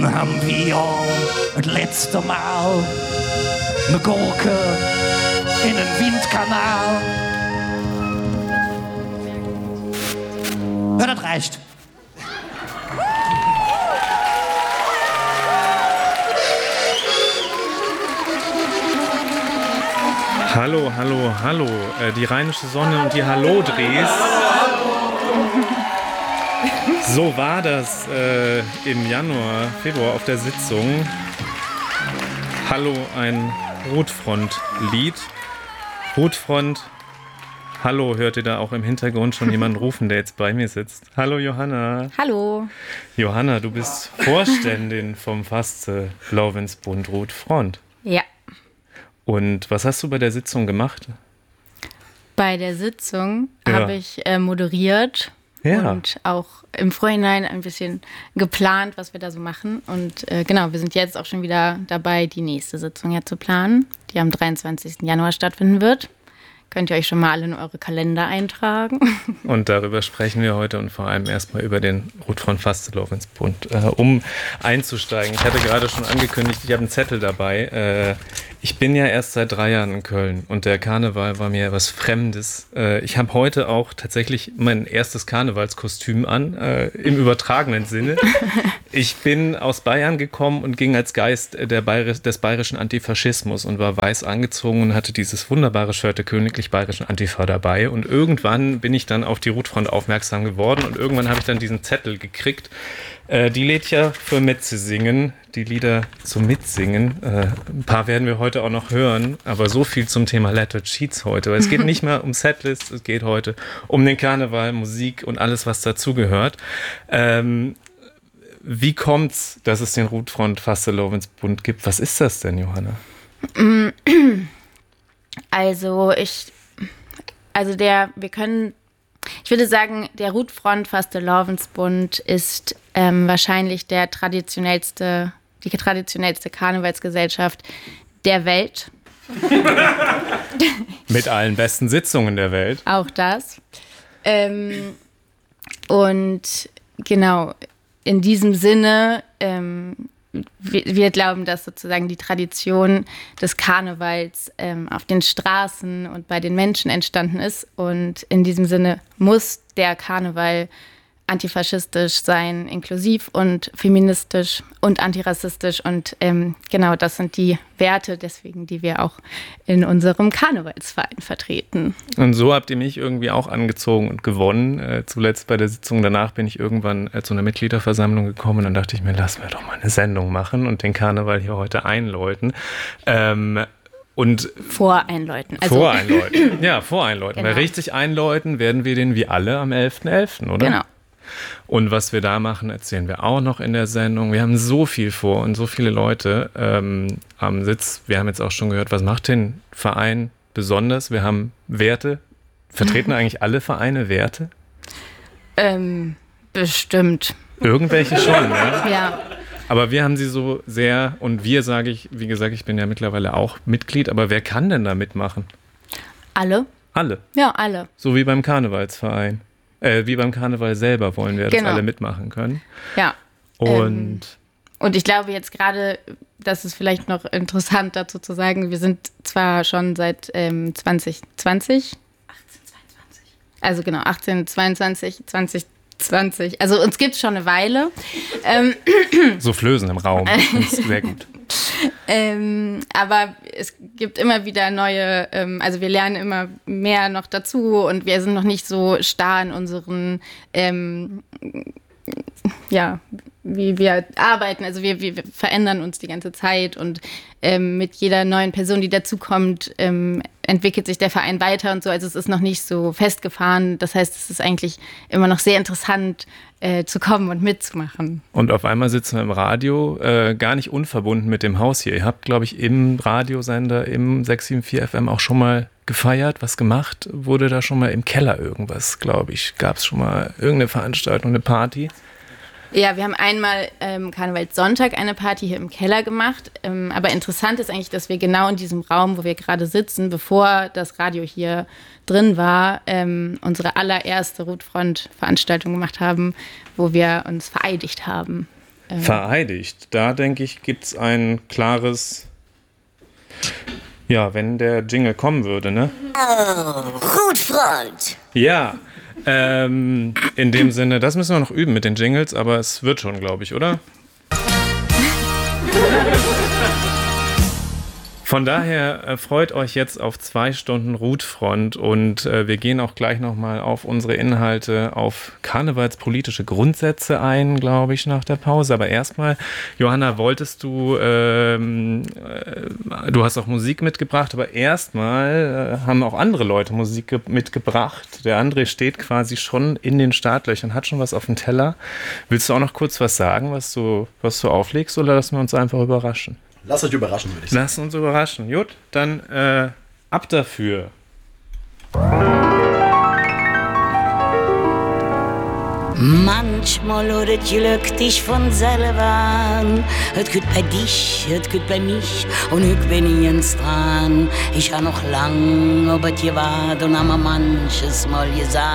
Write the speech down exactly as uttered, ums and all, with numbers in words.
Haben wir das letzte Mal eine Gurke in den Windkanal. Ja, das reicht. Hallo, hallo, hallo. Äh, die Rheinische Sonne und die Hallo-Drehs. So war das äh, im Januar, Februar auf der Sitzung. Hallo, ein Rotfront-Lied. Rotfront. Hallo, hört ihr da auch im Hintergrund schon jemanden rufen, der jetzt bei mir sitzt? Hallo Johanna. Hallo. Johanna, du bist Vorständin vom Fastelovensbund Rotfront. Ja. Und was hast du bei der Sitzung gemacht? Bei der Sitzung Ja. habe ich äh, moderiert Ja. und auch im Vorhinein ein bisschen geplant, was wir da so machen. Und äh, genau, wir sind jetzt auch schon wieder dabei, die nächste Sitzung ja zu planen, die am dreiundzwanzigsten Januar stattfinden wird. Könnt ihr euch schon mal alle in eure Kalender eintragen. Und darüber sprechen wir heute und vor allem erstmal über den Rotfront Fastelovensbund. Äh, um einzusteigen, ich hatte gerade schon angekündigt, ich habe einen Zettel dabei. Äh, ich bin ja erst seit drei Jahren in Köln und der Karneval war mir was Fremdes. Äh, ich habe heute auch tatsächlich mein erstes Karnevalskostüm an, äh, im übertragenen Sinne. Ich bin aus Bayern gekommen und ging als Geist der Bayr- des bayerischen Antifaschismus und war weiß angezogen und hatte dieses wunderbare Shirt der Königlich Bayerischen Antifa dabei. Und irgendwann bin ich dann auf die Rotfront aufmerksam geworden und irgendwann habe ich dann diesen Zettel gekriegt. Äh, die lädt ja für Metze singen, die Lieder zum Mitsingen. Äh, ein paar werden wir heute auch noch hören, aber so viel zum Thema Lettered Sheets heute. Weil es geht nicht mehr um Setlists, es geht heute um den Karneval, Musik und alles, was dazugehört. Ähm, Wie kommt's, dass es den Rotfront Fastelovensbund gibt? Was ist das denn, Johanna? Also ich, also der, wir können, ich würde sagen, der Rotfront Fastelovensbund ist ähm, wahrscheinlich der traditionellste, die traditionellste Karnevalsgesellschaft der Welt. Mit allen besten Sitzungen der Welt. Auch das. Ähm, und genau, in diesem Sinne, ähm, wir, wir glauben, dass sozusagen die Tradition des Karnevals ähm, auf den Straßen und bei den Menschen entstanden ist. Und in diesem Sinne muss der Karneval antifaschistisch sein, inklusiv und feministisch und antirassistisch. Und ähm, genau, das sind die Werte, deswegen, die wir auch in unserem Karnevalsverein vertreten. Und so habt ihr mich irgendwie auch angezogen und gewonnen. Äh, zuletzt bei der Sitzung danach bin ich irgendwann äh, zu einer Mitgliederversammlung gekommen und dann dachte ich mir, lass mir doch mal eine Sendung machen und den Karneval hier heute einläuten. Ähm, und Voreinläuten. Also, voreinläuten. Ja, voreinläuten. Genau. Weil richtig einläuten werden wir den wie alle am elften elften, oder? Genau. Und was wir da machen, erzählen wir auch noch in der Sendung. Wir haben so viel vor und so viele Leute ähm, am Sitz. Wir haben jetzt auch schon gehört, was macht den Verein besonders? Wir haben Werte. Vertreten eigentlich alle Vereine Werte? Ähm, bestimmt. Irgendwelche schon, ja. Ja. Aber wir haben sie so sehr, und wir sage ich, wie gesagt, ich bin ja mittlerweile auch Mitglied, aber wer kann denn da mitmachen? Alle? Alle. Ja, alle. So wie beim Karnevalsverein. Äh, wie beim Karneval selber wollen wir, dass Genau. alle mitmachen können. Ja. Und Ähm, und ich glaube jetzt gerade, das ist vielleicht noch interessant dazu zu sagen, wir sind zwar schon seit ähm, zwanzig zwanzig, achtzehn zweiundzwanzig, also genau, achtzehn zweiundzwanzig, zwanzig zwanzig, also uns gibt es schon eine Weile. Ähm, so Flößen im Raum. Das ist sehr gut. Ähm, aber es gibt immer wieder neue, ähm, also wir lernen immer mehr noch dazu und wir sind noch nicht so starr in unseren, ähm, ja, wie wir arbeiten. Also wir, wir verändern uns die ganze Zeit und ähm, mit jeder neuen Person, die dazukommt, ähm, entwickelt sich der Verein weiter und so. Also es ist noch nicht so festgefahren. Das heißt, es ist eigentlich immer noch sehr interessant, äh, zu kommen und mitzumachen. Und auf einmal sitzen wir im Radio, äh, gar nicht unverbunden mit dem Haus hier. Ihr habt, glaube ich, im Radiosender, im sechs sieben vier F M auch schon mal gefeiert, was gemacht. Wurde da schon mal im Keller irgendwas, glaube ich. Gab es schon mal irgendeine Veranstaltung, eine Party? Ja, wir haben einmal ähm, Karnevalssonntag eine Party hier im Keller gemacht. Ähm, aber interessant ist eigentlich, dass wir genau in diesem Raum, wo wir gerade sitzen, bevor das Radio hier drin war, ähm, unsere allererste Rotfront-Veranstaltung gemacht haben, wo wir uns vereidigt haben. Ähm, Vereidigt. Da denke ich, gibt es ein klares, ja, wenn der Jingle kommen würde, ne? Oh, Rotfront. Ja, ähm, in dem Sinne, das müssen wir noch üben mit den Jingles, aber es wird schon, glaube ich, oder? Von daher äh, freut euch jetzt auf zwei Stunden Rutfront und äh, wir gehen auch gleich nochmal auf unsere Inhalte, auf karnevalspolitische Grundsätze ein, glaube ich, nach der Pause. Aber erstmal, Johanna, wolltest du, ähm, äh, du hast auch Musik mitgebracht, aber erstmal äh, haben auch andere Leute Musik ge- mitgebracht. Der André steht quasi schon in den Startlöchern, hat schon was auf dem Teller. Willst du auch noch kurz was sagen, was du, was du auflegst, oder lassen wir uns einfach überraschen? Lasst euch überraschen, würde ich sagen. Lasst uns überraschen. Gut, dann äh, ab dafür. Manchmal hat es Glück dich von selber an. Es geht bei dich, es geht bei mich und ich bin jetzt dran. Ich habe noch lang, ob es gewahrt und haben manches Mal gesagt.